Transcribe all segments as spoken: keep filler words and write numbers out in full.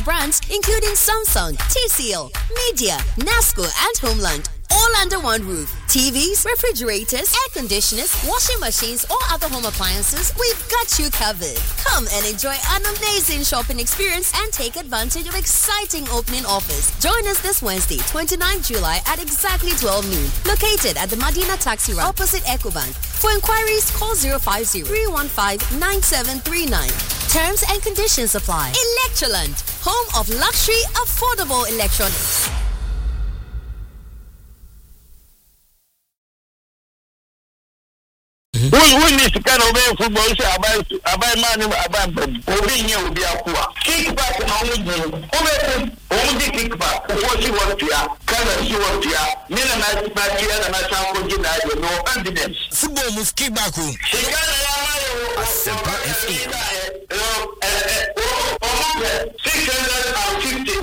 brands including Samsung, T C L, Media, Nasco, and Homeland. All under one roof. T Vs, refrigerators, air conditioners, washing machines, or other home appliances, we've got you covered. Come and enjoy an amazing shopping experience and take advantage of exciting opening offers. Join us this Wednesday, twenty-ninth of July at exactly twelve noon. Located at the Madina Taxi Rank opposite Ecobank. For inquiries, call zero five zero, three one five, nine seven three nine. Terms and conditions apply. Electroland, home of luxury, affordable electronics. Who needs to kind of football? About about man about Obi here will be a poor. Kick back and only only kick back. What she wants to ya, can she want to ya? Mina nice back here and I shall give that no evidence. Football move kick back home. She got a simple F E. Six hundred and fifty.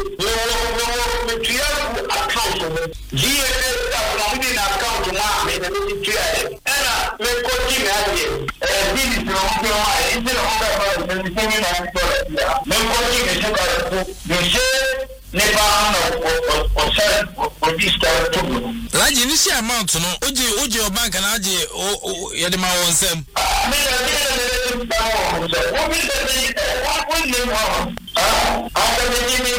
No account. G S S account to mom in the and me coaching here. Eh, this is no more. It's no more. The same as me coaching is about the share never on on on this time. Raji, this amount no. Oji oji your bank and aji o yadi ma wonsem. Me me me me so what me say what what name ho. Ah, after the give me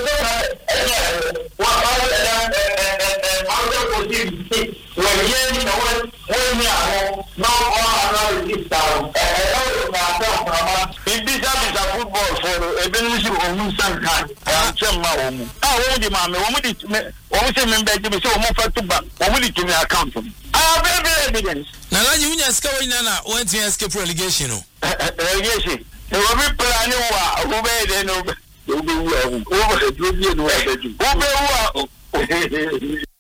go what all that eh all the positive when you know when me are no all this down. Eh eh in this is a football for a benefit of Musan Khan. Ah, chema omu. Ah, omu di mama, omu di omu say member give me so omu for to bank. Omu di to me account for me. Ah, very evidence. Na Raji unya ska wina na went to escape relegation no. Relegation. E wo be plan wa, wo be de no. Wo be wo, wo be do no abaju. Wo be wo.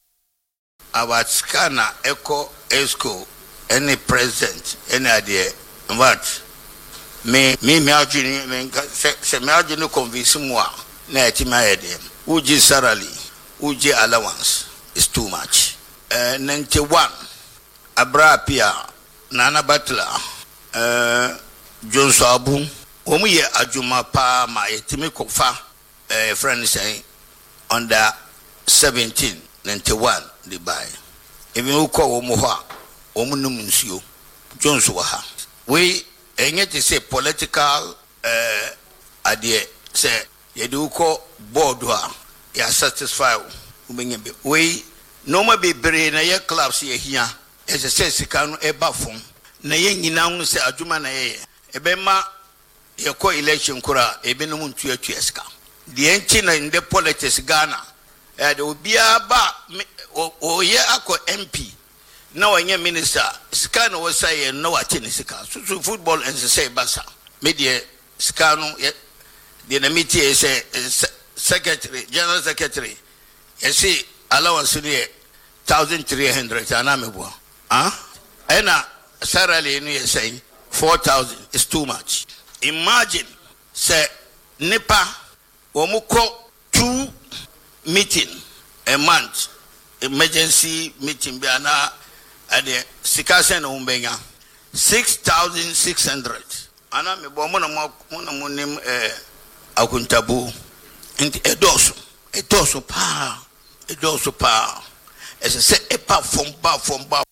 Our scanner echo esco any present any idea what me me me ajuni me se se me ajuni convince moi na etima hedem uji salary uji allowance is too much. Uh, ninety-one Abra Pia Nana Butler uh, John Sabu omu ye ajuma pa ma etimi kofa uh, friend say under seventeen ninety-one the buy even who call omu ha omu num nsuo Jones wa ha we enye to say political uh, idea say ye do call board wa ya satisfy ubenye we no ma be bere na ye clubs ye hia e se sika no e ba fom na ye nyina hu se adwuma na ye e be ma ye ko election kura e be no ntu atu esika de enchi na in the politics Ghana e de obia ba o ye akọ M P na wanye minister sika no say ye no ati ne sika so football and say basa media sika no de na meeting say secretary general secretary you see allowance ni thousand three hundred anamebo ah ena salary ni say four thousand is too much. Imagine say nipa omuko two meeting a month emergency meeting be ana ade sikase na umbenya six thousand six hundred anamebo mo na mo na mo nim eh akuntabu nti edoso edoso pa edoso pa ese se epa from ba from ba